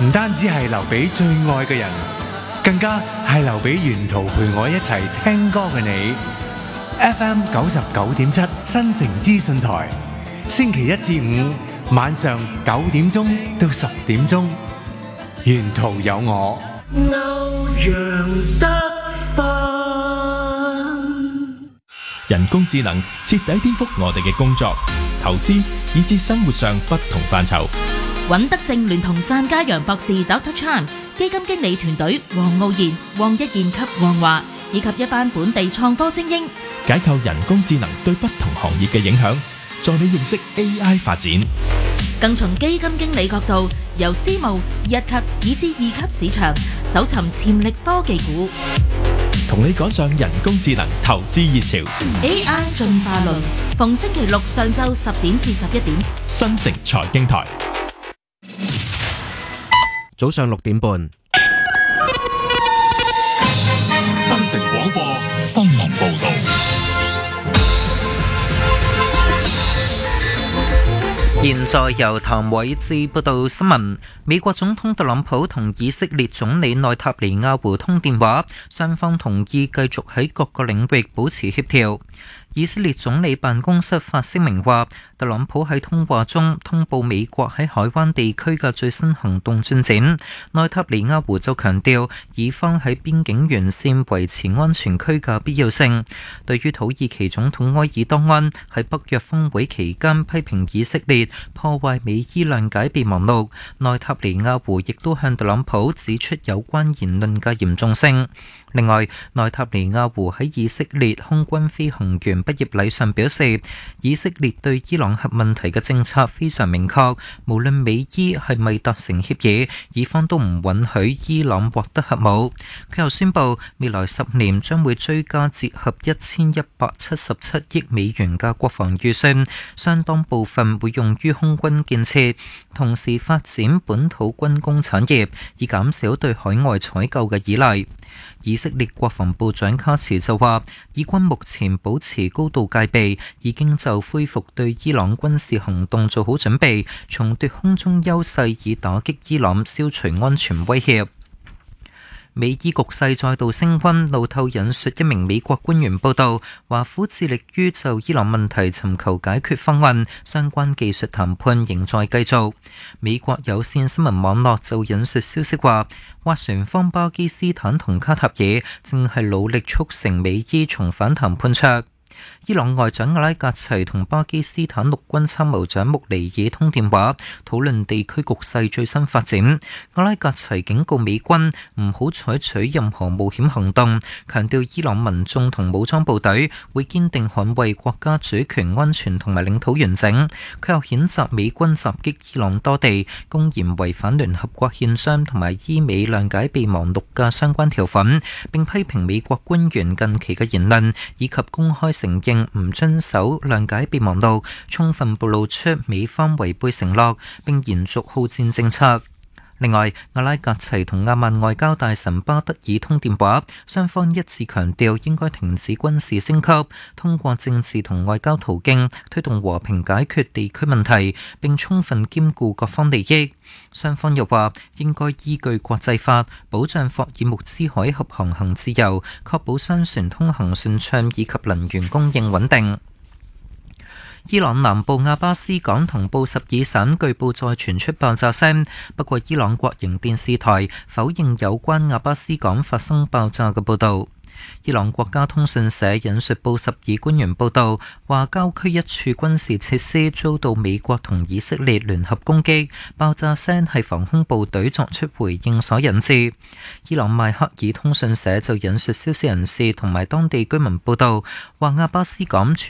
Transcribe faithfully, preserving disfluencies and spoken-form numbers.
唔單止係留俾最愛嘅人，更加係留俾沿途陪我一齊聽歌嘅你。F M 九十九點七新城資訊台，星期一至五晚上九點鐘到十點鐘，沿途有我。 歐陽德芬。 人工智能徹底顛覆我哋嘅工作、投資以至生活上不同範疇。 尹德正聯同湛家陽博士 Doctor Chan 基金經理團隊黃傲然、黃一賢及黃華，以及一班本地創科精英， 解構人工智能對不同行業嘅影響，助你認識 A I 發展。 更從基金經理角度，由私募、一級以至二級市場搜尋潛力科技股， 同你趕上人工智能投資熱潮。 A I 進化論，逢星期六上晝十點至十一點， 新城財經台。 早上六點半， 新城廣播新聞報道。 現在由譚偉智報道新聞。美國總統特朗普同以色列總理內塔尼亞胡通電話，雙方同意繼續喺各個領域保持協調。以色列總理辦公室發聲明話，特朗普喺通話中通報美國喺海灣地區嘅最新行動進展。內塔尼亞胡就強調以方喺邊境沿線維持安全區嘅必要性。對於土耳其總統埃爾多安喺北約峰會期間批評以色列破壞美伊諒解備忘錄，內塔尼亞胡亦都向特朗普指出有關言論嘅嚴重性。另外，內塔尼亞胡喺以色列空軍飛行員畢業禮上表示，以色列對伊朗核問題嘅政策非常明確，無論美伊係咪達成協議，以方都唔允許伊朗獲得核武。佢又宣布，未來十年將會追加折合一千一百七十七億美元嘅國防預算，相當部分會用於空軍建設，同時發展本土軍工產業，以減少對海外採購嘅依賴。以色列國防部長卡茨就話，以軍目前保持高度戒備，已經就恢復對伊朗軍事行動做好準備，重奪空中優勢，以打擊伊朗，消除安全威脅。美伊局勢再度升溫，路透引述一名美國官員報道，華府致力於就伊朗問題尋求解決方案，相關技術談判仍在繼續。美國有線新聞網絡就引述消息話，斡旋方巴基斯坦同卡塔爾正係努力促成美伊重返談判桌。伊朗外長阿拉格齊同巴基斯坦陸軍參謀長穆尼爾通電話，討論地區局勢最新發展。阿拉格齊警告美軍唔好採取任何冒險行動，強調伊朗民眾同武裝部隊會堅定捍衛國家主權安全同埋領土完整。佢又譴責美軍襲擊伊朗多地，公然違反聯合國憲章同埋伊美諒解備忘錄嘅相關條款，並批評美國官員近期嘅言論以及公開承認唔遵守諒解備忘錄，充分暴露出美方違背承諾並延續好戰政策。另外，阿拉格齊同阿曼外交大臣巴德爾通電話，雙方一致強調應該停止軍事升級，通過政治同外交途徑推動和平解決地區問題，並充分兼顧各方利益。雙方又話應該依據國際法保障霍爾木茲海峽航行自由，確保商船通行順暢以及能源供應穩定。伊朗南部阿巴斯港同布什爾省據報再傳出爆炸聲，不過伊朗國營電視台否認有關阿巴斯港發生爆炸嘅報導。伊朗國家通訊社引述布什爾官員報道，話郊區一處軍事設施遭到美國同以色列聯合攻擊，爆炸聲係防空部隊作出回應所引致。伊朗邁克爾通訊社就引述消息人士同埋當地居民報道，話阿巴斯港